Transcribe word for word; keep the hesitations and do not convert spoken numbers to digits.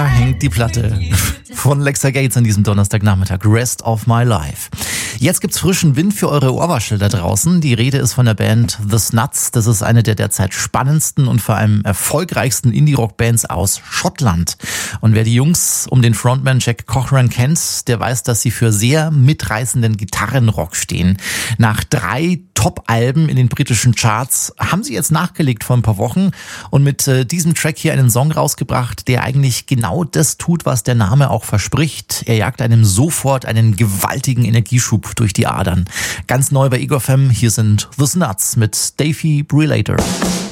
Da hängt die Platte von Lexa Gates an diesem Donnerstagnachmittag. Rest of My Life. Jetzt gibt's frischen Wind für eure Ohrwaschel da draußen. Die Rede ist von der Band The Snuts. Das ist eine der derzeit spannendsten und vor allem erfolgreichsten Indie-Rock-Bands aus Schottland. Und wer die Jungs um den Frontman Jack Cochran kennt, der weiß, dass sie für sehr mitreißenden Gitarrenrock stehen. Nach drei Top-Alben in den britischen Charts haben sie jetzt nachgelegt vor ein paar Wochen und mit äh, diesem Track hier einen Song rausgebracht, der eigentlich genau das tut, was der Name auch verspricht. Er jagt einem sofort einen gewaltigen Energieschub durch die Adern. Ganz neu bei Ego F M, hier sind The Snuts mit Davey Brelater.